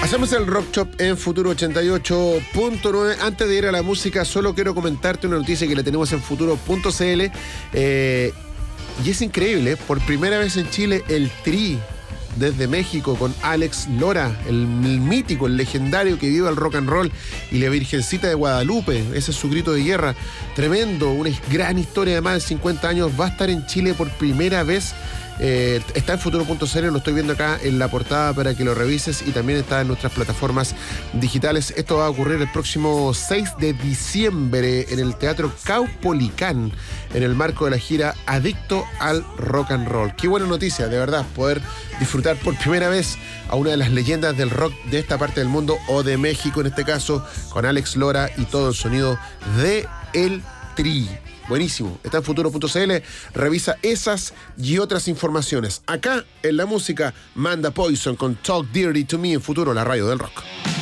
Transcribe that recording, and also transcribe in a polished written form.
Hacemos el Rock Shop en Futuro 88.9. Antes de ir a la música, solo quiero comentarte una noticia que la tenemos en Futuro.cl. Y es increíble, por primera vez en Chile, el Tri desde México con Alex Lora, el mítico, el legendario que vive el rock and roll, y la Virgencita de Guadalupe. Ese es su grito de guerra. Tremendo, una gran historia de más de 50 años. Va a estar en Chile por primera vez. Está en Futuro.cl, lo estoy viendo acá en la portada para que lo revises, y también está en nuestras plataformas digitales. Esto va a ocurrir el próximo 6 de diciembre en el Teatro Caupolicán, en el marco de la gira Adicto al Rock and Roll. Qué buena noticia, de verdad, poder disfrutar por primera vez a una de las leyendas del rock de esta parte del mundo, o de México en este caso, con Alex Lora y todo el sonido de El Tri. Buenísimo, está en Futuro.cl, revisa esas y otras informaciones. Acá en la música, Manda Poison con Talk Dirty to Me en Futuro, la radio del rock.